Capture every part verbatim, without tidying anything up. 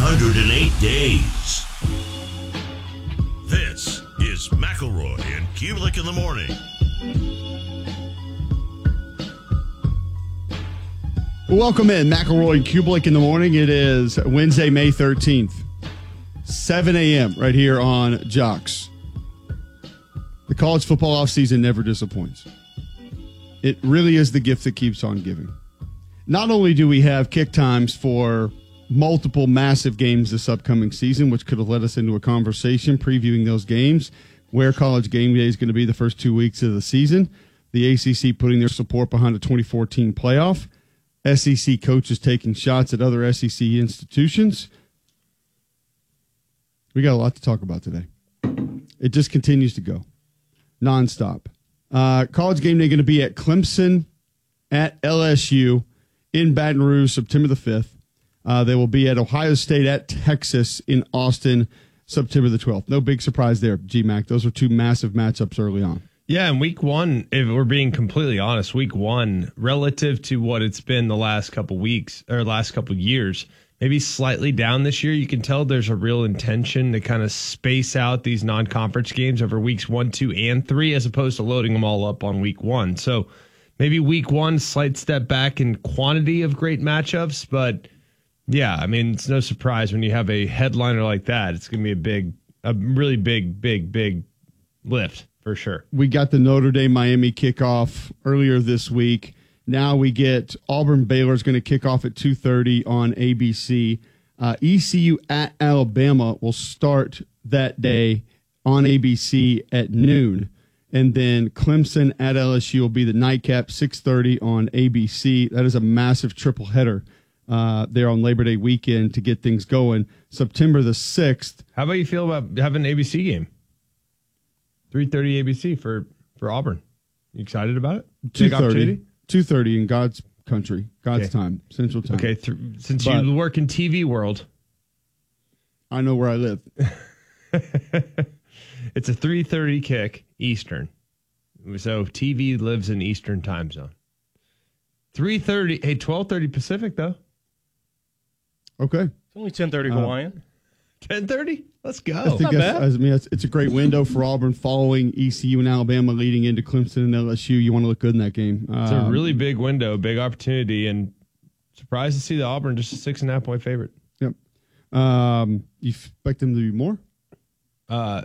hundred eight days. This is McElroy and Kubelik in the morning. Welcome in, McElroy and Kubelik in the morning. It is Wednesday, May thirteenth, seven a.m. right here on Jocks. The college football offseason never disappoints. It really is the gift that keeps on giving. Not only do we have kick times for multiple massive games this upcoming season, which could have led us into a conversation previewing those games, where College Game Day is going to be the first two weeks of the season, the A C C putting their support behind the twenty fourteen playoff, S E C coaches taking shots at other S E C institutions. We got a lot to talk about today. It just continues to go nonstop. Uh, College Game Day going to be at Clemson at L S U in Baton Rouge, September the fifth. Uh, they will be at Ohio State at Texas in Austin, September the twelfth. No big surprise there, G-Mac. Those are two massive matchups early on. Yeah, and week one, if we're being completely honest, week one, relative to what it's been the last couple weeks or last couple years, maybe slightly down this year. You can tell there's a real intention to kind of space out these non-conference games over weeks one, two, and three, as opposed to loading them all up on week one. So maybe week one, slight step back in quantity of great matchups. But yeah, I mean, it's no surprise when you have a headliner like that. It's going to be a big, a really big, big, big lift. For sure. We got the Notre Dame Miami kickoff earlier this week. Now we get Auburn Baylor is going to kick off at two thirty on A B C. Uh, E C U at Alabama will start that day on A B C at noon. And then Clemson at L S U will be the nightcap, six thirty on A B C. That is a massive triple header uh, there on Labor Day weekend to get things going. September the sixth. How about you feel about having an A B C game? three thirty A B C for, for Auburn. You excited about it? two thirty two thirty in God's country, God's okay. time, Central Time. Okay, th- since but you work in T V world. I know where I live. It's a three thirty kick Eastern. So T V lives in Eastern time zone. three thirty, hey, twelve thirty Pacific, though. Okay. It's only ten thirty Hawaiian. ten thirty? Let's go. I think that's, I mean, it's, it's a great window for Auburn following E C U and Alabama leading into Clemson and L S U. You want to look good in that game. It's um, a really big window, big opportunity, and surprised to see the Auburn just a six and a half point favorite. Yep. Um, you expect them to be more? Uh,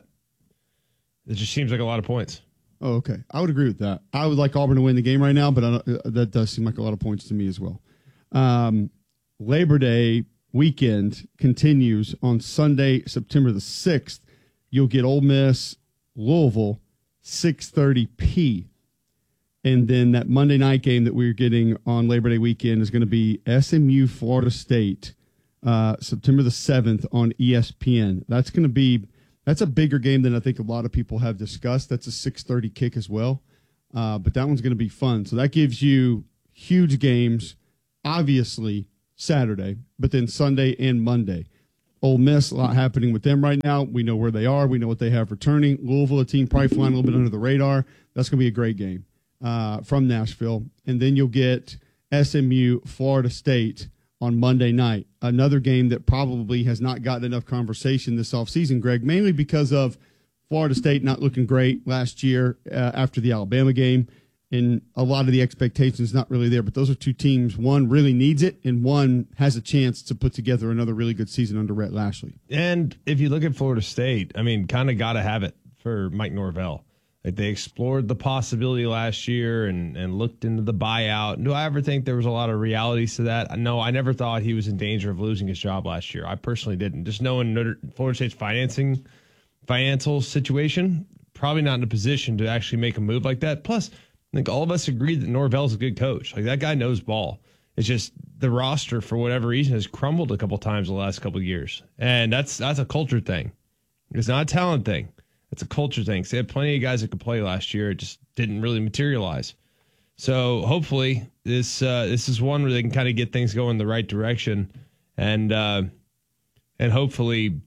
it just seems like a lot of points. Oh, okay. I would agree with that. I would like Auburn to win the game right now, but I, that does seem like a lot of points to me as well. Um, Labor Day weekend continues on Sunday, September the sixth. You'll get Ole Miss, Louisville, six thirty p. And then that Monday night game that we're getting on Labor Day weekend is going to be S M U, Florida State, uh, September the seventh on E S P N. That's going to be, that's a bigger game than I think a lot of people have discussed. That's a six thirty kick as well. Uh, but that one's going to be fun. So that gives you huge games, obviously, Saturday, but then Sunday and Monday. Ole Miss, a lot happening with them right now. We know where they are. We know what they have returning. Louisville, a team probably flying a little bit under the radar. That's going to be a great game uh, from Nashville. And then you'll get S M U, Florida State on Monday night. Another game that probably has not gotten enough conversation this offseason, Greg, mainly because of Florida State not looking great last year uh, after the Alabama game. And a lot of the expectations not really there. But those are two teams. One really needs it, and one has a chance to put together another really good season under Rhett Lashley. And if you look at Florida State, I mean, kind of got to have it for Mike Norvell. Like, they explored the possibility last year and, and looked into the buyout. Do I ever think there was a lot of realities to that? No, I never thought he was in danger of losing his job last year. I personally didn't. Just knowing Notre, Florida State's financing, financial situation, probably not in a position to actually make a move like that. Plus, I think all of us agree that Norvell's a good coach. Like, that guy knows ball. It's just the roster, for whatever reason, has crumbled a couple times the last couple of years. And that's that's a culture thing. It's not a talent thing. It's a culture thing. So they had plenty of guys that could play last year. It just didn't really materialize. So hopefully this uh, this is one where they can kind of get things going the right direction and uh, and hopefully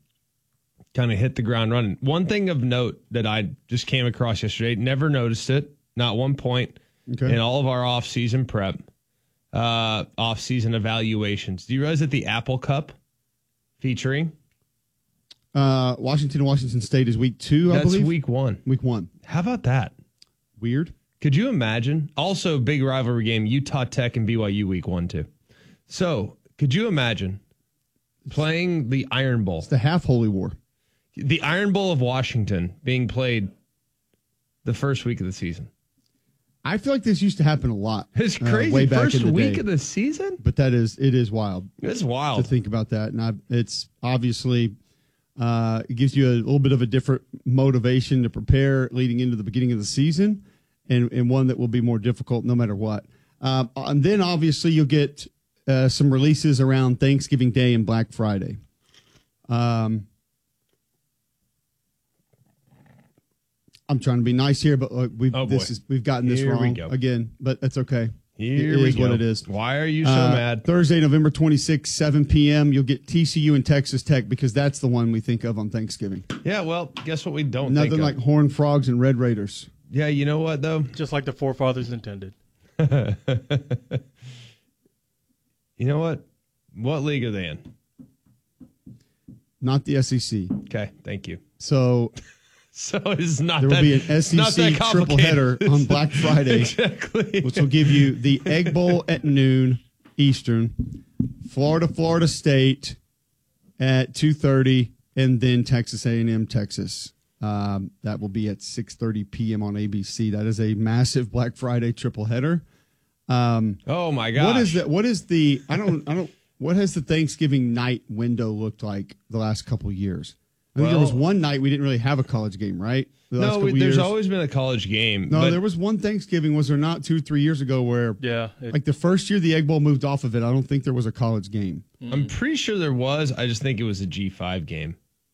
kind of hit the ground running. One thing of note that I just came across yesterday, never noticed it, not one point okay. in all of our off-season prep, uh, off-season evaluations. Do you realize that the Apple Cup featuring. Uh, Washington and Washington State is week two, I That's believe. week one. Week one. How about that? Weird. Could you imagine? Also, big rivalry game, Utah Tech and B Y U week one, too. So, could you imagine playing the Iron Bowl? It's the half Holy War. The Iron Bowl of Washington being played the first week of the season. I feel like this used to happen a lot. It's uh, crazy. way back First in the week day. of the season? But that is, it is wild It's to wild. think about that. And I, it's obviously, uh, it gives you a little bit of a different motivation to prepare leading into the beginning of the season, and, and one that will be more difficult no matter what. Um, and then obviously you'll get uh, some releases around Thanksgiving Day and Black Friday. Um, I'm trying to be nice here, but uh, we've Oh, this boy. is we've gotten this Here we wrong go. again. But that's okay. Here it we is go. what it is. Why are you so Uh, mad? Thursday, November twenty-sixth, seven p.m. You'll get T C U and Texas Tech because that's the one we think of on Thanksgiving. Yeah, well, guess what we don't Nothing think like of? Horned Frogs and Red Raiders. Yeah, you know what, though? Just like the forefathers intended. You know what? What league are they in? Not the S E C. Okay, thank you. So So it's not there will that, be an S E not C that triple complicated. header on Black Friday, Exactly. which will give you the Egg Bowl at noon Eastern, Florida, Florida State at two thirty, and then Texas A and M, Texas. Um, that will be at six thirty p.m. on A B C. That is a massive Black Friday triple header. Um, Oh my gosh. What is that? What is the? I don't. I don't. What has the Thanksgiving night window looked like the last couple of years? I think there was Well- one night we didn't really have a college game, right? The last No, couple we, there's years. always been a college game. No, but there was one Thanksgiving. Was there not two, three years ago where, Yeah. It, like the first year the Egg Bowl moved off of it? I don't think there was a college game. I'm pretty sure there was. I just think it was a G five game.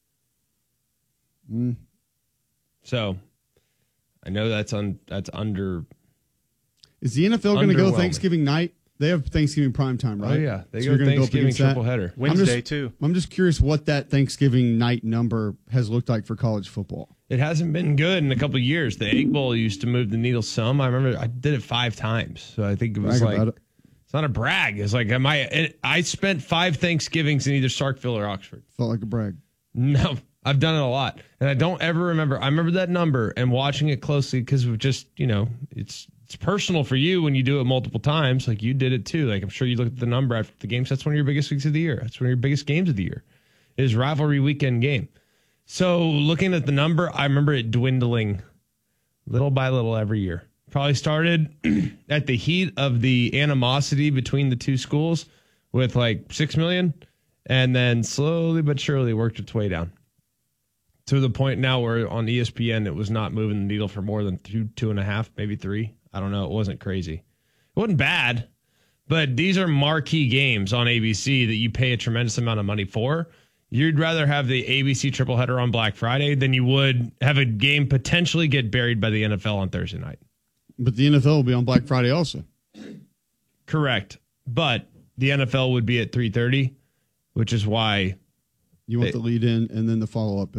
Mm. So I know that's un, that's under. Is the N F L going to go Underwhelming. Thanksgiving night? They have Thanksgiving prime time, right? Oh yeah, they So go you're gonna up Thanksgiving against that? triple header. Wednesday, just- too. I'm just curious what that Thanksgiving night number has looked like for college football. It hasn't been good in a couple of years. The Egg Bowl used to move the needle some. I remember I did it five times, so I think it was Brag like about it. it's not a brag. It's like am I? It, I spent five Thanksgivings in either Starkville or Oxford. Felt like a brag. No, I've done it a lot, and I don't ever remember. I remember that number and watching it closely because of just you know it's it's personal for you when you do it multiple times. Like you did it too. Like I'm sure you look at the number after the games. That's one of your biggest weeks of the year. That's one of your biggest games of the year. It is rivalry weekend game. So looking at the number, I remember it dwindling little by little every year. Probably started at the heat of the animosity between the two schools with like six million, and then slowly but surely worked its way down to the point now where on E S P N it was not moving the needle for more than two, two and a half, maybe three. I don't know. It wasn't crazy. It wasn't bad, but these are marquee games on A B C that you pay a tremendous amount of money for. You'd rather have the A B C triple header on Black Friday than you would have a game potentially get buried by the N F L on Thursday night. But the N F L will be on Black Friday also. Correct. But the N F L would be at three thirty, which is why You want They- the lead in and then the follow up